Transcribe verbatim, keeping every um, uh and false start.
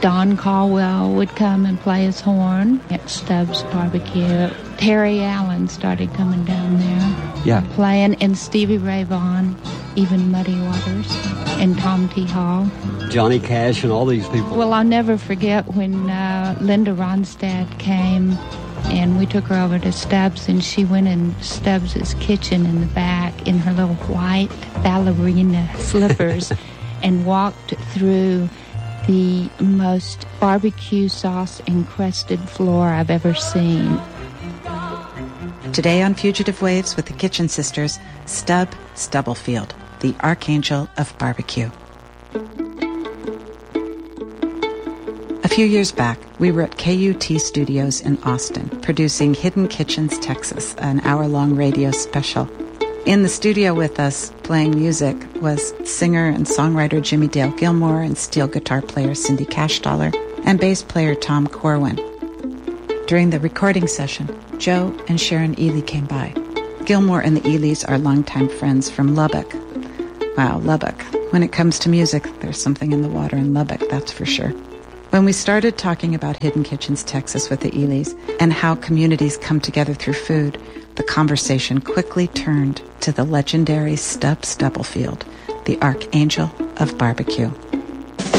Don Caldwell would come and play his horn at Stubbs Barbecue. Terry Allen started coming down there, yeah, playing, and Stevie Ray Vaughan, even Muddy Waters, and Tom T. Hall. Johnny Cash and all these people. Well, I'll never forget when uh, Linda Ronstadt came, and we took her over to Stubbs, and she went in Stubbs' kitchen in the back in her little white ballerina slippers and walked through the most barbecue sauce encrusted floor I've ever seen. Today on Fugitive Waves with the Kitchen Sisters, Stub Stubblefield, the Archangel of Barbecue. A few years back, we were at K U T Studios in Austin, producing Hidden Kitchens, Texas, an hour-long radio special. In the studio with us, playing music, was singer and songwriter Jimmy Dale Gilmore and steel guitar player Cindy Cashdollar and bass player Tom Corwin. During the recording session, Joe and Sharon Ely came by. Gilmore and the Elys are longtime friends from Lubbock. Wow, Lubbock. When it comes to music, there's something in the water in Lubbock, that's for sure. When we started talking about Hidden Kitchens, Texas with the Elys and how communities come together through food, the conversation quickly turned to the legendary Stub Stubblefield, the Archangel of Barbecue.